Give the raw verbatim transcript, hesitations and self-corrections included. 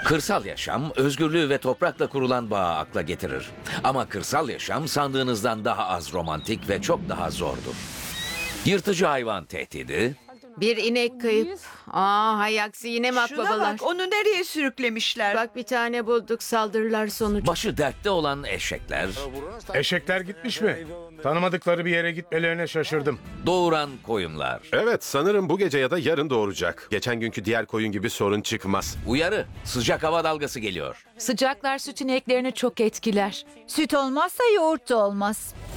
Kırsal yaşam, özgürlüğü ve toprakla kurulan bağı akla getirir. Ama kırsal yaşam sandığınızdan daha az romantik ve çok daha zordur. Yırtıcı hayvan tehdidi, Bir inek kayıp. Aa, hay aksi yine mi Şuna akbabalar? bak, onu nereye sürüklemişler? Bak bir tane bulduk, saldırılar sonucu. başı dertte olan eşekler, Eşekler gitmiş mi? Tanımadıkları bir yere gitmelerine şaşırdım. doğuran koyunlar. Evet, sanırım bu gece ya da yarın doğuracak. Geçen günkü diğer koyun gibi sorun çıkmaz. Uyarı, sıcak hava dalgası geliyor. Sıcaklar süt ineklerini çok etkiler. Süt olmazsa yoğurt da olmaz.